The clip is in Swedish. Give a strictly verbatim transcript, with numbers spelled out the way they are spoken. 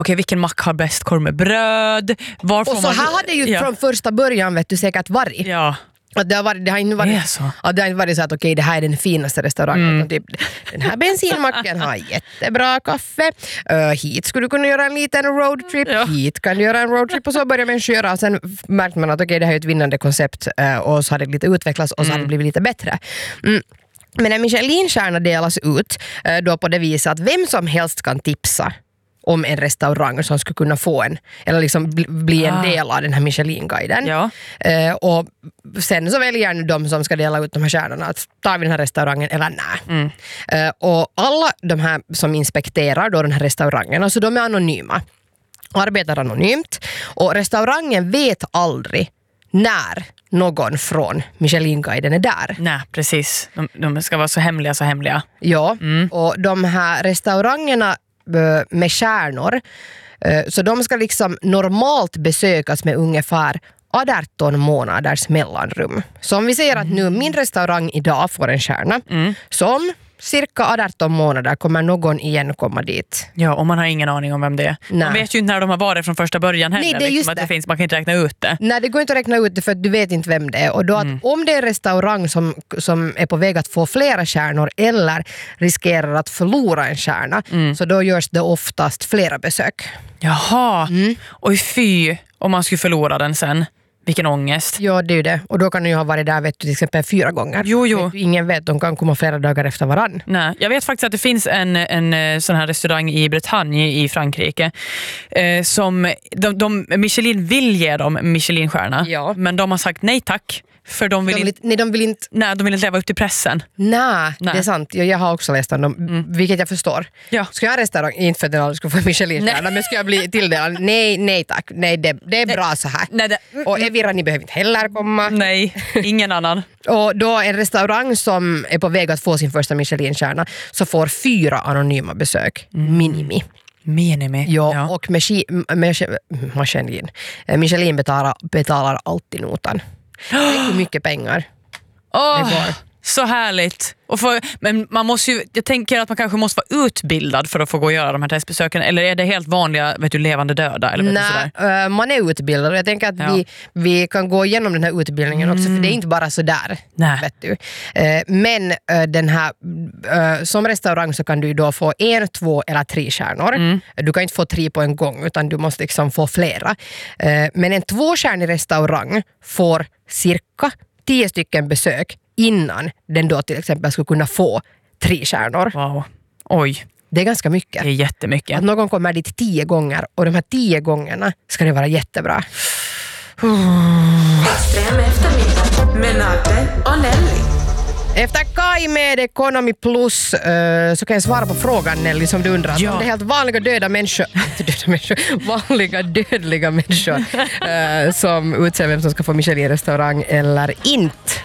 okej, vilken mack har bäst korv med bröd? Var får och så man... här har det ju ja. från första början vet du säkert varit. Ja. Att det, har varit, det har inte varit, Det är så. att det har inte varit så att okej, det här är den finaste restaurangen. Mm. Typ, den här bensinmacken har jättebra kaffe. Uh, hit skulle du kunna göra en liten roadtrip. Ja. Hit kan du göra en roadtrip och så börjar människor göra. Och sen märkte man att okej, det här är ett vinnande koncept uh, och så har det lite utvecklats och så har det blivit lite bättre. Mm. Men när Michelin-stjärna delas ut uh, då på det viset att vem som helst kan tipsa om en restaurang som skulle kunna få en eller liksom bli, bli en ah. del av den här Michelin-guiden. Ja. Eh, och sen så väljer nu de som ska dela ut de här stjärnorna att tar vi den här restaurangen eller nej. Mm. Eh, och alla de här som inspekterar då den här restaurangen, alltså de är anonyma. Arbetar anonymt och restaurangen vet aldrig när någon från Michelin-guiden är där. Nej, precis. De, de ska vara så hemliga, så hemliga. Ja, Mm. och de här restaurangerna med stjärnor, så de ska liksom normalt besökas med ungefär arton månaders mellanrum. Så om vi säger att nu min restaurang idag får en stjärna, Mm. som cirka arton månader kommer någon igen komma dit. Ja, och man har ingen aning om vem det är. Nej. Man vet ju inte när de har varit från första början heller. Nej, det är just liksom, att det det. finns, man kan inte räkna ut det. Nej, det går inte att räkna ut det för att du vet inte vem det är. Och då att om det är en restaurang som, som är på väg att få flera stjärnor eller riskerar att förlora en stjärna, så då görs det oftast flera besök. Jaha, Mm. oj fy, om man skulle förlora den sen. Vilken ångest. Ja, det är ju det. Och då kan du ju ha varit där vet du, till exempel fyra gånger. Jo, jo. Vet du, ingen vet, de kan komma flera dagar efter varann. Nej, jag vet faktiskt att det finns en, en sån här restaurang i Bretagne i Frankrike eh, som de, de, Michelin vill ge dem Michelin-stjärna, Ja. men de har sagt nej tack. För de vill, De vill, inte, nej, de vill inte... nej, de vill inte leva upp till pressen. Nej, Nej. det är sant. Jag, jag har också läst om dem, mm. vilket jag förstår. Ja. Ska jag ha en restaurang? Inte för att den aldrig skulle få Michelin-stjärna, men ska jag bli tilldelad? Nej, nej tack. Nej, det, det är bra så här. Nej, det, Och Evira, ni behöver inte heller komma. nej, ingen annan. Och då en restaurang som är på väg att få sin första Michelin-stjärna så får fyra anonyma besök. Minimi. Minimi. Ja, Ja. och Michelin, Michelin, Michelin betalar, betalar alltid notan. Det är inte mycket pengar. Åh, Det går. så härligt. Och för, men man måste ju, jag tänker att man kanske måste vara utbildad för att få gå och göra de här testbesöken. Eller är det helt vanliga, vet du, levande döda? Eller vet du, Nej, sådär? äh, man är utbildad och jag tänker att Ja. vi, vi kan gå igenom den här utbildningen också, för det är inte bara sådär. Nej. Vet du. Äh, men äh, den här, äh, som restaurang så kan du då få en, två eller tre stjärnor. Du kan inte få tre på en gång utan du måste liksom få flera. Äh, men en tvåstjärnig restaurang får cirka tio stycken besök innan den då till exempel skulle kunna få tre stjärnor. Wow. Oj, Det är ganska mycket. det är jättemycket. Att någon kommer dit tio gånger och de här tio gångerna ska det vara jättebra. Extrem eftermiddag med Nagge och Nelly. Efter Kai med Economy Plus uh, så kan jag svara på frågan, Nelly, som du undrar. Ja. Om det är helt vanliga döda människor, döda människor vanliga dödliga människor uh, som utser vem som ska få Michelin-restaurang eller inte.